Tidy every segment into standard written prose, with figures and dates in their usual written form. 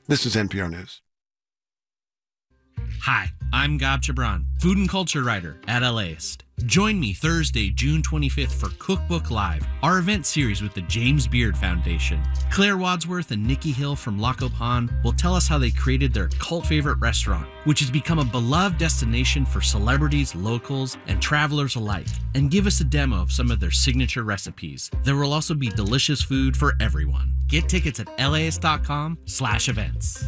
This is NPR News. Hi, I'm Gab Chabran, food and culture writer at LAist. Join me Thursday, June 25th for Cookbook Live, our event series with the James Beard Foundation. Claire Wadsworth and Nikki Hill from Lac Pan will tell us how they created their cult favorite restaurant, which has become a beloved destination for celebrities, locals, and travelers alike, and give us a demo of some of their signature recipes. There will also be delicious food for everyone. Get tickets at laist.com/events.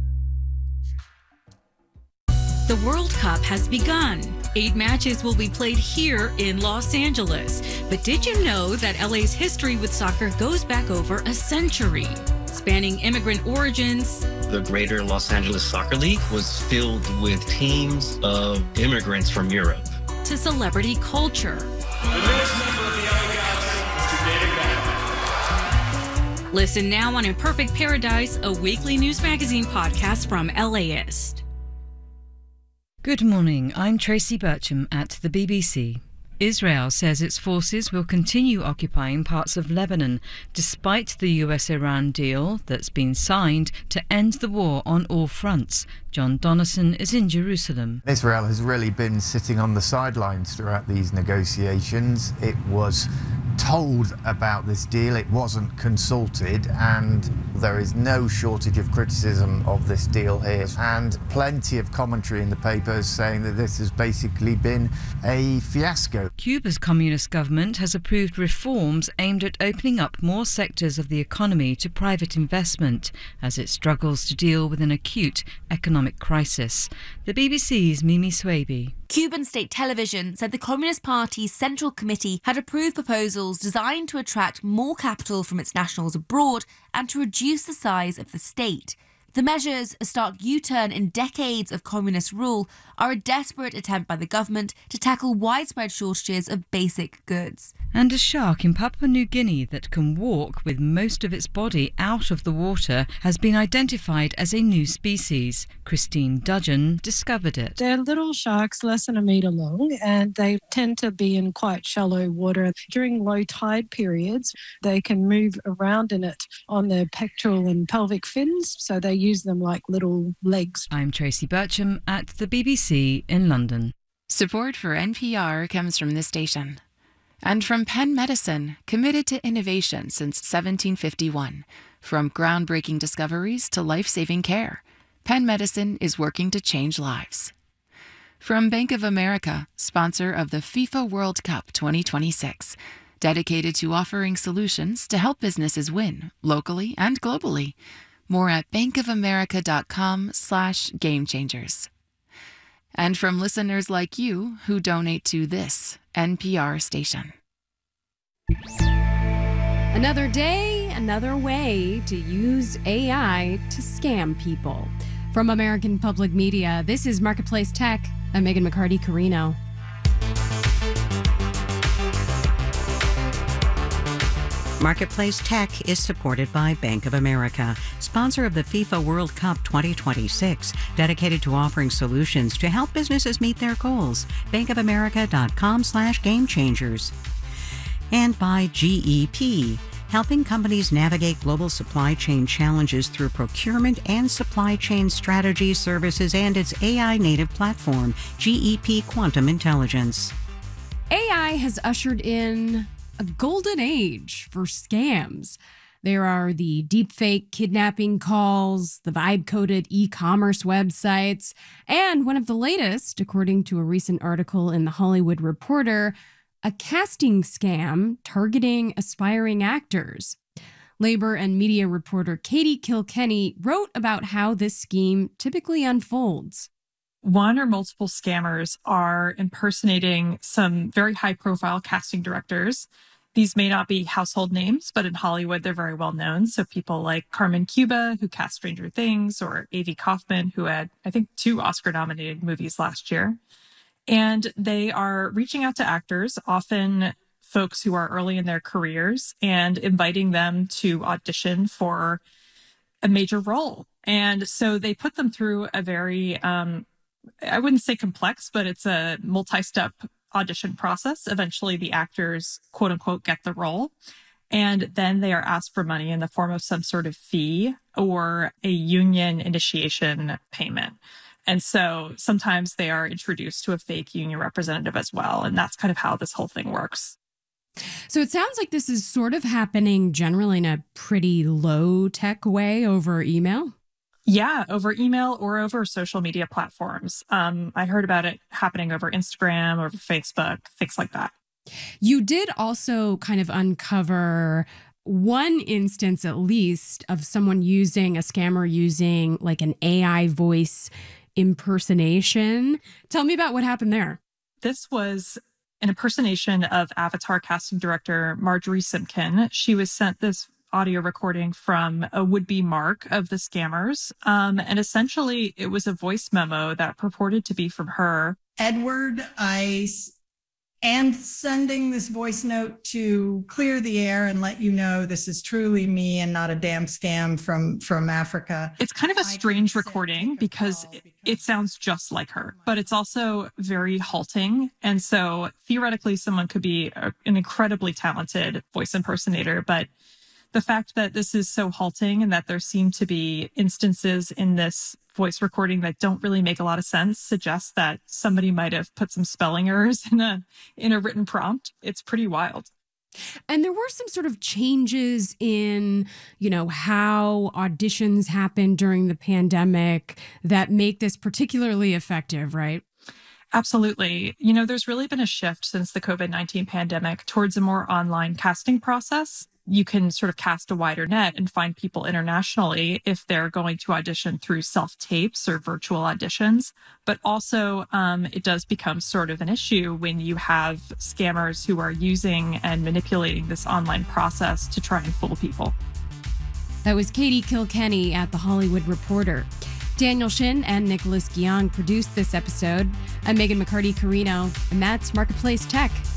The World Cup has begun. 8 matches will be played here in Los Angeles. But did you know that LA's history with soccer goes back over a century? Spanning immigrant origins. The Greater Los Angeles Soccer League was filled with teams of immigrants from Europe. To celebrity culture. The newest member of the LA Galaxy, Mr. David Beckham. Listen now on Imperfect Paradise, a weekly news magazine podcast from LAist. Good morning, I'm Tracy Bircham at the BBC. Israel says its forces will continue occupying parts of Lebanon despite the US-Iran deal that's been signed to end the war on all fronts. John Donnison is in Jerusalem. Israel has really been sitting on the sidelines throughout these negotiations. It was told about this deal, it wasn't consulted, and there is no shortage of criticism of this deal here, and plenty of commentary in the papers saying that this has basically been a fiasco. Cuba's communist government has approved reforms aimed at opening up more sectors of the economy to private investment as it struggles to deal with an acute economic crisis. The BBC's Mimi Swaby. Cuban state television said the Communist Party's Central Committee had approved proposals designed to attract more capital from its nationals abroad and to reduce the size of the state. The measures, a stark U-turn in decades of communist rule, are a desperate attempt by the government to tackle widespread shortages of basic goods. And a shark in Papua New Guinea that can walk with most of its body out of the water has been identified as a new species. Christine Dudgeon discovered it. They're little sharks less than a metre long, and they tend to be in quite shallow water. During low tide periods, they can move around in it on their pectoral and pelvic fins, so they use them like little legs. I'm Tracy Bircham at the BBC in London. Support for NPR comes from this station. And from Penn Medicine, committed to innovation since 1751. From groundbreaking discoveries to life-saving care, Penn Medicine is working to change lives. From Bank of America, sponsor of the FIFA World Cup 2026, dedicated to offering solutions to help businesses win, locally and globally. More at bankofamerica.com/gamechangers. And from listeners like you who donate to this NPR station. Another day, another way to use AI to scam people. From American Public Media, this is Marketplace Tech. I'm Megan McCarty-Carino. Marketplace Tech is supported by Bank of America, sponsor of the FIFA World Cup 2026, dedicated to offering solutions to help businesses meet their goals. bankofamerica.com/gamechangers. And by GEP, helping companies navigate global supply chain challenges through procurement and supply chain strategy services and its AI-native platform, GEP Quantum Intelligence. AI has ushered in a golden age for scams. There are the deepfake kidnapping calls, the vibe-coded e-commerce websites, and one of the latest, according to a recent article in The Hollywood Reporter, a casting scam targeting aspiring actors. Labor and media reporter Katie Kilkenny wrote about how this scheme typically unfolds. One or multiple scammers are impersonating some very high-profile casting directors. These may not be household names, but in Hollywood, they're very well known. So people like Carmen Cuba, who cast Stranger Things, or Avi Kaufman, who had, I think, 2 Oscar-nominated movies last year. And they are reaching out to actors, often folks who are early in their careers, and inviting them to audition for a major role. And so they put them through a very, I wouldn't say complex, but it's a multi-step audition process. Eventually, the actors, quote unquote, get the role. And then they are asked for money in the form of some sort of fee or a union initiation payment. And so sometimes they are introduced to a fake union representative as well. And that's kind of how this whole thing works. So it sounds like this is sort of happening generally in a pretty low tech way over email. Yeah, over email or over social media platforms. I heard about it happening over Instagram or Facebook, things like that. You did also kind of uncover one instance, at least, of someone using a scammer using like an AI voice impersonation. Tell me about what happened there. This was an impersonation of Avatar casting director Marjorie Simpkin. She was sent this audio recording from a would-be mark of the scammers. And essentially, it was a voice memo that purported to be from her. Edward, I am sending this voice note to clear the air and let you know this is truly me and not a damn scam from Africa. It's kind of a strange recording because it sounds just like her, but it's also very halting. And so theoretically, someone could be an incredibly talented voice impersonator, but the fact that this is so halting and that there seem to be instances in this voice recording that don't really make a lot of sense suggests that somebody might have put some spelling errors in a written prompt. It's pretty wild. And there were some sort of changes in, how auditions happened during the pandemic that make this particularly effective, right? Absolutely. There's really been a shift since the COVID-19 pandemic towards a more online casting process. You can sort of cast a wider net and find people internationally if they're going to audition through self-tapes or virtual auditions. But also, it does become sort of an issue when you have scammers who are using and manipulating this online process to try and fool people. That was Katie Kilkenny at The Hollywood Reporter. Daniel Shin and Nicholas Guion produced this episode. I'm Megan McCarty-Carino, and that's Marketplace Tech.